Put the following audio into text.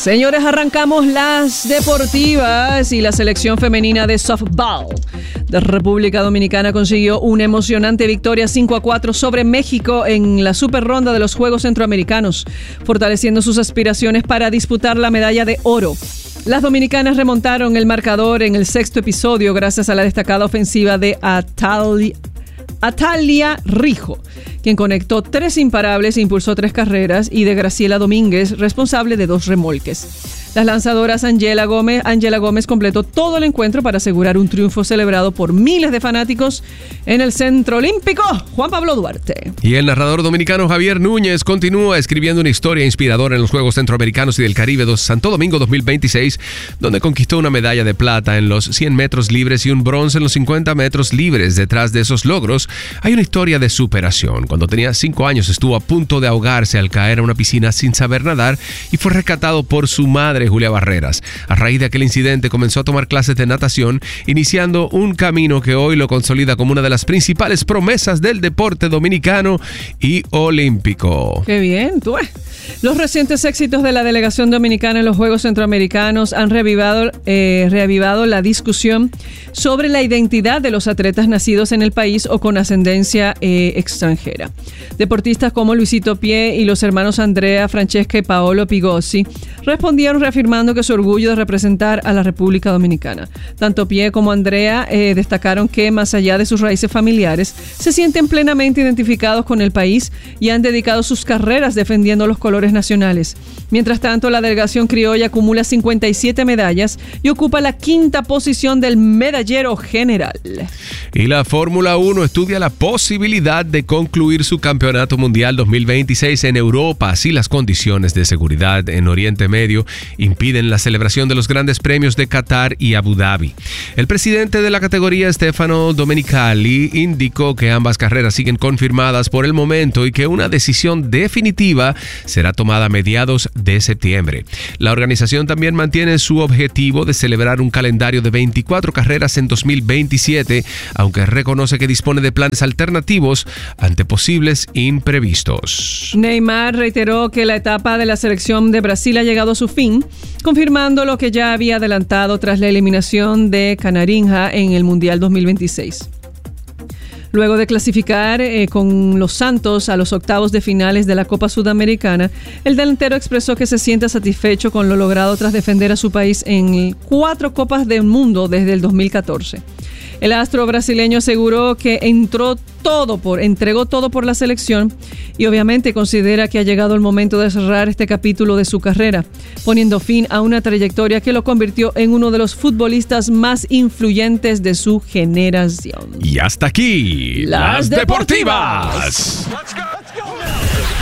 Señores, arrancamos las deportivas y la selección femenina de softball de República Dominicana consiguió una emocionante victoria 5-4 sobre México en la super ronda de los Juegos Centroamericanos, fortaleciendo sus aspiraciones para disputar la medalla de oro. Las dominicanas remontaron el marcador en el sexto episodio gracias a la destacada ofensiva de Atalia Rijo, quien conectó 3 imparables e impulsó 3 carreras, y de Graciela Domínguez, responsable de 2 remolques. Las lanzadoras Ángela Gómez completó todo el encuentro para asegurar un triunfo celebrado por miles de fanáticos en el Centro Olímpico Juan Pablo Duarte. Y el narrador dominicano Javier Núñez continúa escribiendo una historia inspiradora en los Juegos Centroamericanos y del Caribe de Santo Domingo 2026, donde conquistó una medalla de plata en los 100 metros libres y un bronce en los 50 metros libres. Detrás de esos logros hay una historia de superación. Cuando tenía 5 años estuvo a punto de ahogarse al caer a una piscina sin saber nadar y fue rescatado por su madre, Julia Barreras. A raíz de aquel incidente comenzó a tomar clases de natación, iniciando un camino que hoy lo consolida como una de las principales promesas del deporte dominicano y olímpico. ¡Qué bien! ¿Tú? Los recientes éxitos de la delegación dominicana en los Juegos Centroamericanos han reavivado la discusión sobre la identidad de los atletas nacidos en el país o con ascendencia extranjera. Deportistas como Luisito Pie y los hermanos Andrea, Francesca y Paolo Pigossi respondieron reafirmando que su orgullo de representar a la República Dominicana. Tanto Pie como Andrea destacaron que, más allá de sus raíces familiares, se sienten plenamente identificados con el país y han dedicado sus carreras defendiendo los colores nacionales. Mientras tanto, la delegación criolla acumula 57 medallas y ocupa la 5ª posición del medallero general. Y la Fórmula 1 estudia la posibilidad de concluir su Campeonato Mundial 2026 en Europa si las condiciones de seguridad en Oriente Medio impiden la celebración de los grandes premios de Qatar y Abu Dhabi. El presidente de la categoría, Stefano Domenicali, indicó que ambas carreras siguen confirmadas por el momento y que una decisión definitiva será tomada a mediados de septiembre. La organización también mantiene su objetivo de celebrar un calendario de 24 carreras en 2027, aunque reconoce que dispone de planes alternativos ante posibles imprevistos. Neymar reiteró que la etapa de la selección de Brasil ha llegado a su fin, confirmando lo que ya había adelantado tras la eliminación de Canarinha en el Mundial 2026. Luego de clasificar con los Santos a los octavos de finales de la Copa Sudamericana, el delantero expresó que se siente satisfecho con lo logrado tras defender a su país en 4 Copas del Mundo desde el 2014. El astro brasileño aseguró que entregó todo por la selección y obviamente considera que ha llegado el momento de cerrar este capítulo de su carrera, poniendo fin a una trayectoria que lo convirtió en uno de los futbolistas más influyentes de su generación. Y hasta aquí, las deportivas. Let's go.